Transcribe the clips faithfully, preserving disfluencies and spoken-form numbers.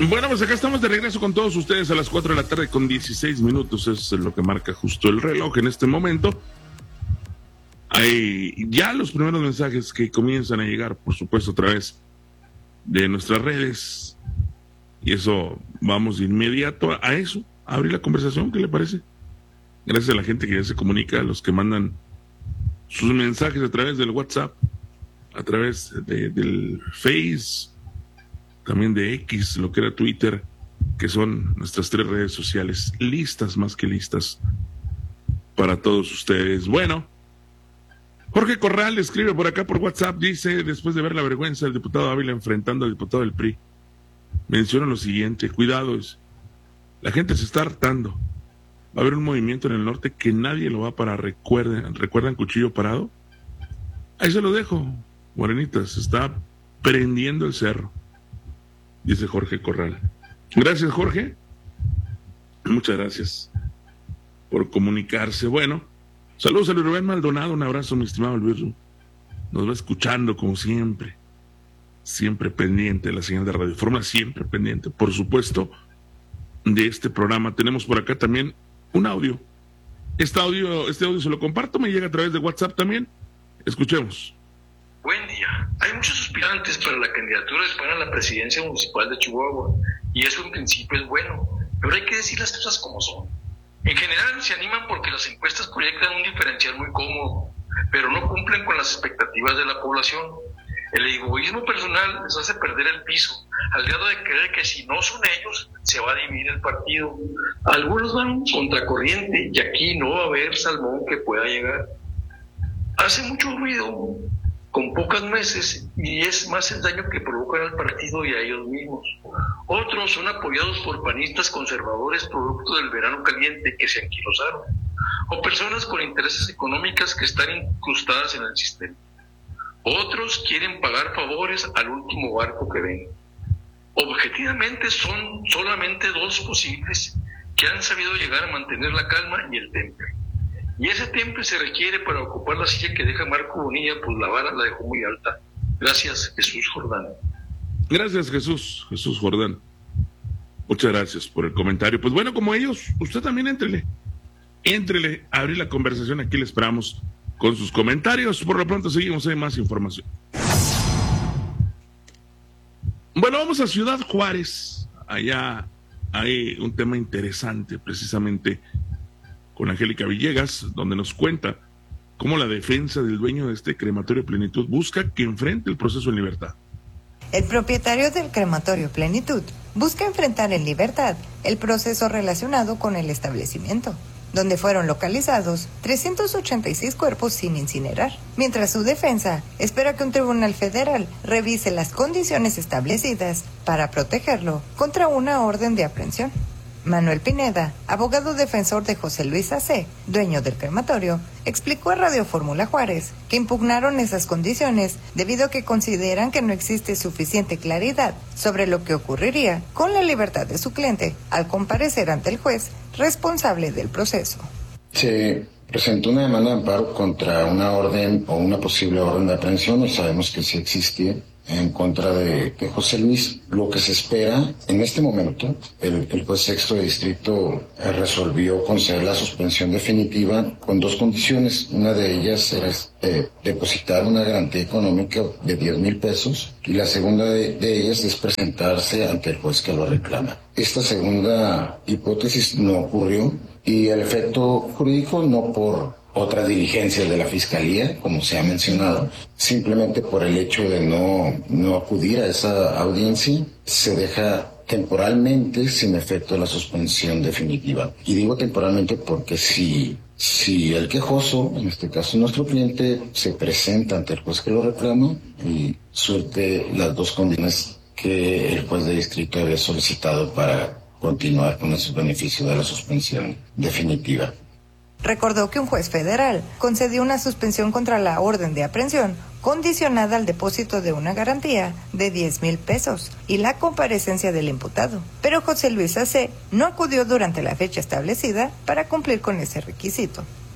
Bueno, pues acá estamos de regreso con todos ustedes a las cuatro de la tarde con dieciséis minutos, es lo que marca justo el reloj en este momento. Hay ya los primeros mensajes que comienzan a llegar, por supuesto, a través de nuestras redes, y eso, vamos de inmediato a eso, a abrir la conversación. ¿Qué le parece? Gracias a la gente que ya se comunica, a los que mandan sus mensajes a través del WhatsApp, a través de, del Face, también de X, lo que era Twitter, que son nuestras tres redes sociales, listas, más que listas, para todos ustedes. Bueno, Jorge Corral escribe por acá por WhatsApp, dice, después de ver la vergüenza del diputado Ávila enfrentando al diputado del P R I, menciona lo siguiente: cuidados, la gente se está hartando, va a haber un movimiento en el norte que nadie lo va a parar. ¿Recuerdan, ¿recuerdan Cuchillo Parado? Ahí se lo dejo, Morenita, se está prendiendo el cerro, dice Jorge Corral. Gracias, Jorge. Muchas gracias por comunicarse. Bueno, saludos a Luis Rubén Maldonado, un abrazo, mi estimado Luis. Nos va escuchando como siempre, siempre pendiente de la señal de Radio Fórmula, siempre pendiente, por supuesto, de este programa. Tenemos por acá también un audio. Este audio, este audio se lo comparto, me llega a través de WhatsApp también. Escuchemos. Buen día. Hay muchos aspirantes para la candidatura de España a la presidencia municipal de Chihuahua, y eso en principio es bueno, pero hay que decir las cosas como son. En general se animan porque las encuestas proyectan un diferencial muy cómodo, pero no cumplen con las expectativas de la población. El egoísmo personal les hace perder el piso, al grado de creer que si no son ellos, se va a dividir el partido. Algunos van contracorriente y aquí no va a haber salmón que pueda llegar. Hace mucho ruido con pocas nueces, y es más el daño que provocan al partido y a ellos mismos. Otros son apoyados por panistas conservadores producto del verano caliente que se anquilosaron, o personas con intereses económicas que están incrustadas en el sistema. Otros quieren pagar favores al último barco que ven. Objetivamente son solamente dos posibles que han sabido llegar a mantener la calma y el temple. Y ese temple se requiere para ocupar la silla que deja Marco Bonilla, pues la vara la dejó muy alta. Gracias, Jesús Jordán. Gracias, Jesús, Jesús Jordán. Muchas gracias por el comentario. Pues bueno, como ellos, usted también éntrele. Éntrele a abrir la conversación, aquí le esperamos con sus comentarios. Por lo pronto seguimos, hay más información. Bueno, vamos a Ciudad Juárez. Allá hay un tema interesante, precisamente con Angélica Villegas, donde nos cuenta cómo la defensa del dueño de este crematorio Plenitud busca que enfrente el proceso en libertad. El propietario del crematorio Plenitud busca enfrentar en libertad el proceso relacionado con el establecimiento, donde fueron localizados trescientos ochenta y seis cuerpos sin incinerar, mientras su defensa espera que un tribunal federal revise las condiciones establecidas para protegerlo contra una orden de aprehensión. Manuel Pineda, abogado defensor de José Luis Acé, dueño del crematorio, explicó a Radio Fórmula Juárez que impugnaron esas condiciones debido a que consideran que no existe suficiente claridad sobre lo que ocurriría con la libertad de su cliente al comparecer ante el juez responsable del proceso. Se presentó una demanda de amparo contra una orden o una posible orden de aprehensión, y sabemos que sí existía, en contra de, de José Luis. Lo que se espera en este momento, el, el juez sexto de distrito eh, resolvió conceder la suspensión definitiva con dos condiciones. Una de ellas era eh, depositar una garantía económica de diez mil pesos, y la segunda de, de ellas es presentarse ante el juez que lo reclama. Esta segunda hipótesis no ocurrió, y el efecto jurídico no por otra diligencia de la Fiscalía, como se ha mencionado, simplemente por el hecho de no, no acudir a esa audiencia, se deja temporalmente sin efecto la suspensión definitiva. Y digo temporalmente porque si, si el quejoso, en este caso nuestro cliente, se presenta ante el juez que lo reclama y suelte las dos condiciones que el juez de distrito había solicitado para continuar con el beneficio de la suspensión definitiva. Recordó que un juez federal concedió una suspensión contra la orden de aprehensión condicionada al depósito de una garantía de diez mil pesos y la comparecencia del imputado. Pero José Luis Acé no acudió durante la fecha establecida para cumplir con ese requisito.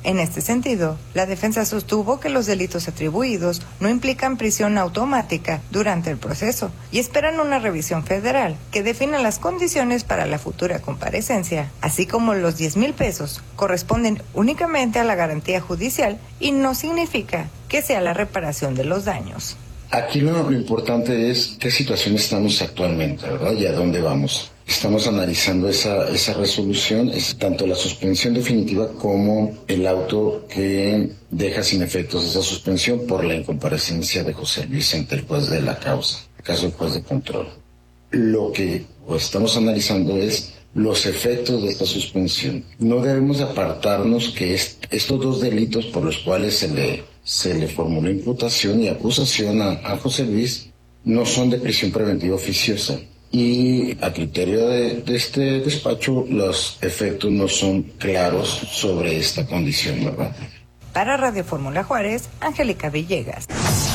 En este sentido, la defensa sostuvo que los delitos atribuidos no implican prisión automática durante el proceso y esperan una revisión federal que defina las condiciones para la futura comparecencia, así como los diez mil pesos corresponden únicamente a la garantía judicial y no significa que sea la reparación de los daños. Aquí lo, lo importante es qué situación estamos actualmente, ¿verdad? Y a dónde vamos. Estamos analizando esa, esa resolución, es tanto la suspensión definitiva como el auto que deja sin efectos esa suspensión por la incomparecencia de José Luis ante el juez de la causa, el caso del juez de control. Lo que pues, estamos analizando es los efectos de esta suspensión. No debemos apartarnos que es, estos dos delitos por los cuales se le, se le formuló imputación y acusación a, a José Luis no son de prisión preventiva oficiosa. Y a criterio de, de este despacho, los efectos no son claros sobre esta condición, ¿verdad? Para Radio Fórmula Juárez, Angélica Villegas.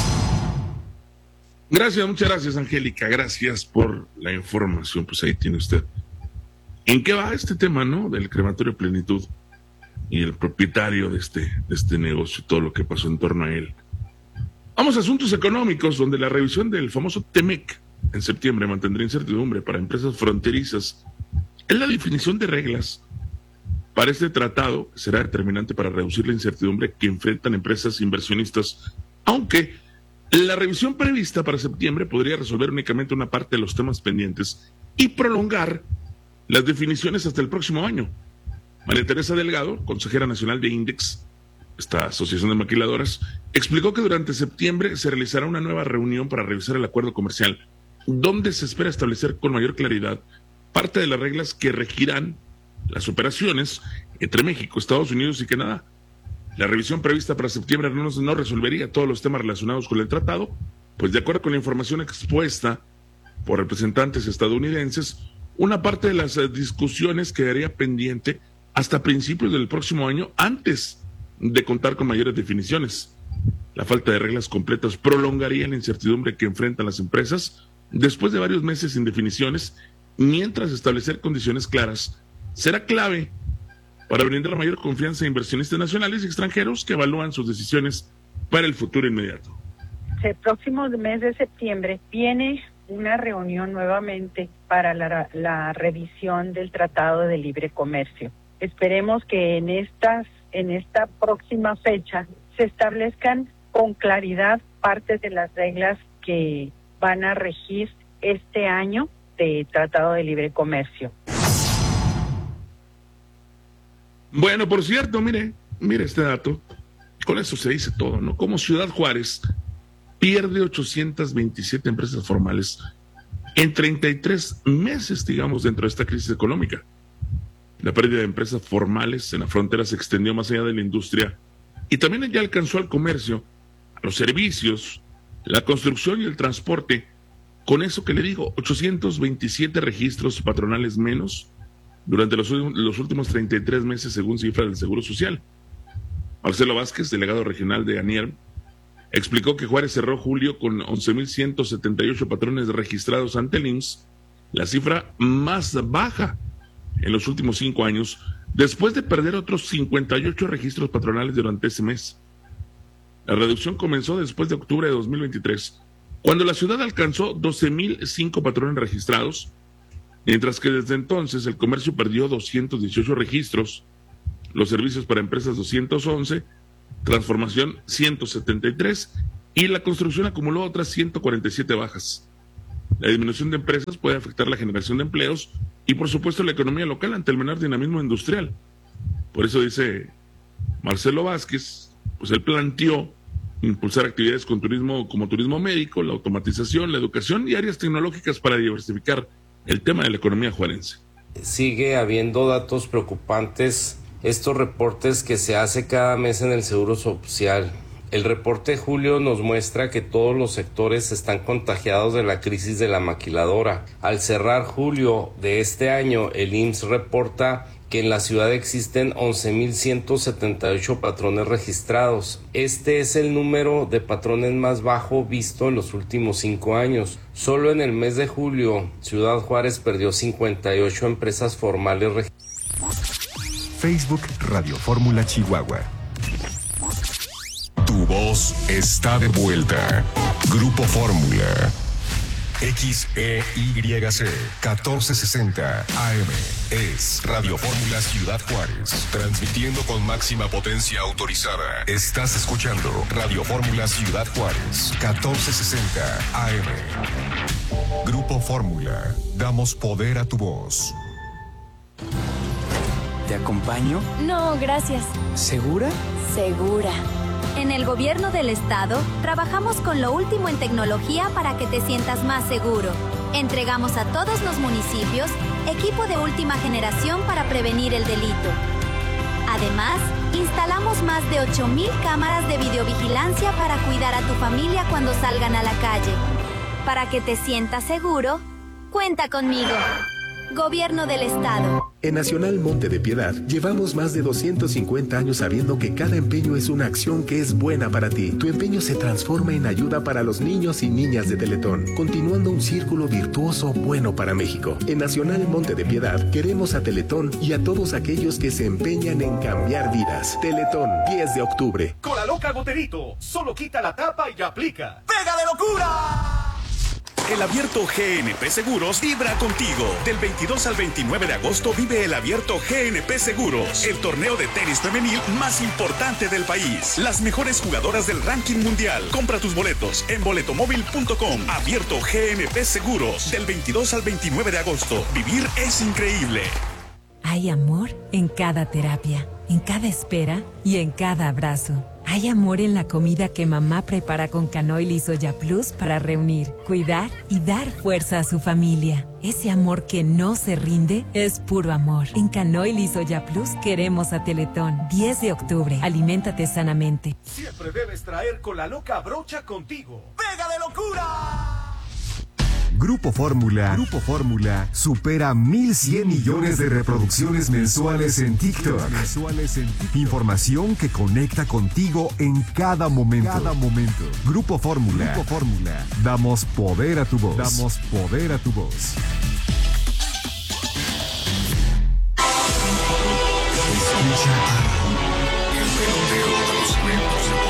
Gracias, muchas gracias, Angélica. Gracias por la información. Pues ahí tiene usted. ¿En qué va este tema, no? Del crematorio Plenitud y el propietario de este, de este negocio y todo lo que pasó en torno a él. Vamos a asuntos económicos, donde la revisión del famoso TEMEC en septiembre mantendrá incertidumbre para empresas fronterizas en la definición de reglas para este tratado, que será determinante para reducir la incertidumbre que enfrentan empresas inversionistas, aunque la revisión prevista para septiembre podría resolver únicamente una parte de los temas pendientes y prolongar las definiciones hasta el próximo año. María Teresa Delgado, consejera nacional de INDEX, esta asociación de maquiladoras, explicó que durante septiembre se realizará una nueva reunión para revisar el acuerdo comercial, donde se espera establecer con mayor claridad parte de las reglas que regirán las operaciones entre México, Estados Unidos y Canadá. La revisión prevista para septiembre no, no resolvería todos los temas relacionados con el tratado, pues de acuerdo con la información expuesta por representantes estadounidenses, una parte de las discusiones quedaría pendiente hasta principios del próximo año, antes de contar con mayores definiciones. La falta de reglas completas prolongaría la incertidumbre que enfrentan las empresas después de varios meses sin definiciones, mientras establecer condiciones claras será clave para brindar la mayor confianza a inversionistas nacionales y extranjeros que evalúan sus decisiones para el futuro inmediato. El próximo mes de septiembre viene una reunión nuevamente para la, la revisión del Tratado de Libre Comercio. Esperemos que en estas, en esta próxima fecha se establezcan con claridad partes de las reglas que van a regir este año de Tratado de Libre Comercio. Bueno, por cierto, mire, mire este dato, con eso se dice todo, ¿no? Como Ciudad Juárez pierde ochocientas veintisiete empresas formales en treinta y tres meses, digamos, dentro de esta crisis económica. La pérdida de empresas formales en la frontera se extendió más allá de la industria y también ya alcanzó al comercio, a los servicios, la construcción y el transporte. Con eso que le digo, ochocientos veintisiete registros patronales menos durante los, los últimos treinta y tres meses, según cifras del Seguro Social. Marcelo Vázquez, delegado regional de ANIER, explicó que Juárez cerró julio con once mil ciento setenta y ocho patrones registrados ante el I M S S, la cifra más baja en los últimos cinco años, después de perder otros cincuenta y ocho registros patronales durante ese mes. La reducción comenzó después de octubre de dos mil veintitrés, cuando la ciudad alcanzó doce mil cinco patrones registrados, mientras que desde entonces el comercio perdió doscientos dieciocho registros, los servicios para empresas doscientos once, transformación ciento setenta y tres y la construcción acumuló otras ciento cuarenta y siete bajas. La disminución de empresas puede afectar la generación de empleos y por supuesto la economía local ante el menor dinamismo industrial. Por eso dice Marcelo Vázquez, pues él planteó impulsar actividades con turismo como turismo médico, la automatización, la educación y áreas tecnológicas para diversificar el tema de la economía juarense. Sigue habiendo datos preocupantes, estos reportes que se hace cada mes en el Seguro Social. El reporte de julio nos muestra que todos los sectores están contagiados de la crisis de la maquiladora. Al cerrar julio de este año, el I M S S reporta que en la ciudad existen once mil ciento setenta y ocho patrones registrados. Este es el número de patrones más bajo visto en los últimos cinco años. Solo en el mes de julio, Ciudad Juárez perdió cincuenta y ocho empresas formales registradas. Facebook Radio Fórmula Chihuahua. voz está de vuelta. Grupo Fórmula. X E Y C catorce sesenta A M es Radio Fórmula Ciudad Juárez, transmitiendo con máxima potencia autorizada. Estás escuchando Radio Fórmula Ciudad Juárez, catorce sesenta A M. Grupo Fórmula, damos poder a tu voz. ¿Te acompaño? No, gracias. ¿Segura? Segura. En el gobierno del estado, trabajamos con lo último en tecnología para que te sientas más seguro. Entregamos a todos los municipios equipo de última generación para prevenir el delito. Además, instalamos más de ocho mil cámaras de videovigilancia para cuidar a tu familia cuando salgan a la calle. Para que te sientas seguro, cuenta conmigo. Gobierno del Estado. En Nacional Monte de Piedad llevamos más de doscientos cincuenta años sabiendo que cada empeño es una acción que es buena para ti. Tu empeño se transforma en ayuda para los niños y niñas de Teletón, continuando un círculo virtuoso bueno para México. En Nacional Monte de Piedad queremos a Teletón y a todos aquellos que se empeñan en cambiar vidas. Teletón, diez de octubre. Con la loca Goterito, solo quita la tapa y aplica. ¡Pega de locura! El Abierto G N P Seguros vibra contigo. Del veintidós al veintinueve de agosto vive el Abierto G N P Seguros, el torneo de tenis femenil más importante del país. Las mejores jugadoras del ranking mundial. Compra tus boletos en boletomóvil punto com. Abierto G N P Seguros, del veintidós al veintinueve de agosto. Vivir es increíble. Hay amor en cada terapia, en cada espera y en cada abrazo. Hay amor en la comida que mamá prepara con Canoil y Soya Plus para reunir, cuidar y dar fuerza a su familia. Ese amor que no se rinde es puro amor. En Canoil y Soya Plus queremos a Teletón. diez de octubre. Aliméntate sanamente. Siempre debes traer con la loca brocha contigo. ¡Pega de locura! Grupo Fórmula, Grupo Fórmula supera mil cien millones de reproducciones mensuales en TikTok. Mensuales en TikTok. Información que conecta contigo en cada momento. Cada momento. Grupo Fórmula. Grupo Fórmula. Damos poder a tu voz. Damos poder a tu voz. Escucha el peloteo de los eventos deportivos.